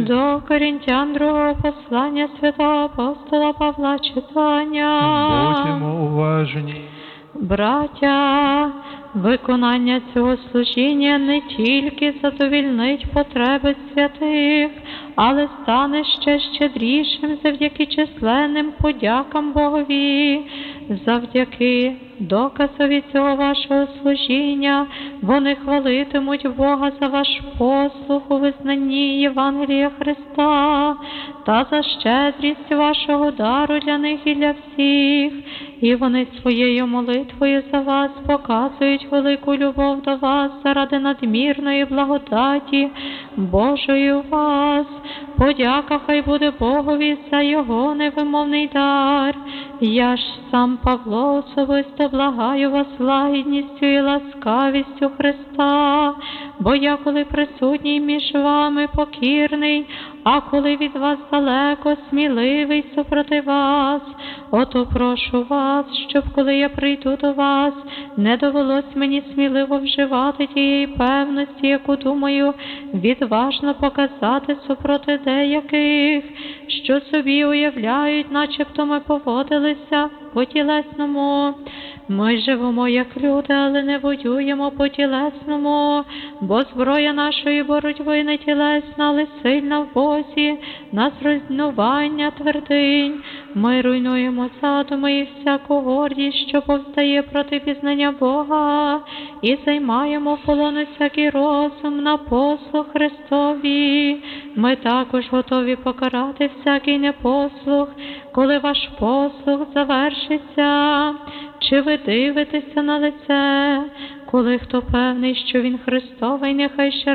До Коринтян другого послання святого апостола Павла читання. Будьмо уважні. Браття, виконання цього служіння не тільки задовільнить потреби святих, але стане ще щедрішим завдяки численним подякам Богові. Завдяки доказові цього вашого служіння вони хвалитимуть Бога за ваш послуг у визнанні Євангелія Христа та за щедрість вашого дару для них і для всіх. І вони своєю молитвою за вас показують велику любов до вас заради надмірної благодаті Божої у вас. Подяка хай буде Богові за його невимовний дар. Я ж сам Павло особисто благаю вас лагідністю і ласкавістю Христа, бо я, коли присутній між вами, покірний, а коли від вас далеко, сміливий супроти вас. Ото прошу вас, щоб коли я прийду до вас, не довелось мені сміливо вживати тієї певності, яку, думаю, відважно показати супроти деяких, що собі уявляють, начебто ми поводилися по-тілесному. Ми живемо як люди, але не воюємо по-тілесному, бо зброя нашої боротьби не тілесна, але сильна в Бозі, на зруйнування твердинь. Ми руйнуємо задуми і всяку гордість, що повстає проти пізнання Бога, і займаємо в полон всякий розум на послуг Христові. Ми також готові покарати всякий непослух, коли ваш послуг завершиться. Чи ви дивитеся на лице, коли хто певний, що він Христовий, нехай ще